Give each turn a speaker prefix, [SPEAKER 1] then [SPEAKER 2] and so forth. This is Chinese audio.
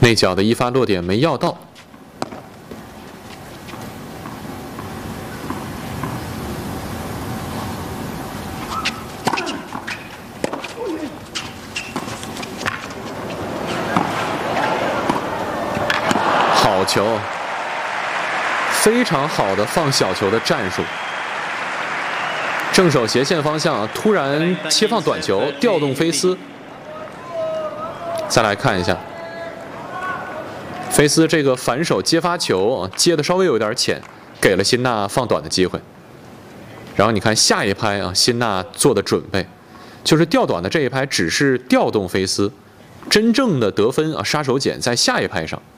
[SPEAKER 1] 内角的一发落点没要到。好球，非常好的放小球的战术。正手斜线方向突然切放短球，调动菲斯。再来看一下。 菲斯这个反手接发球接的稍微有一点浅，给了辛纳放短的机会。然后你看下一拍啊，辛纳做的准备，就是调短的这一拍只是调动菲斯，真正的得分啊杀手锏在下一拍上。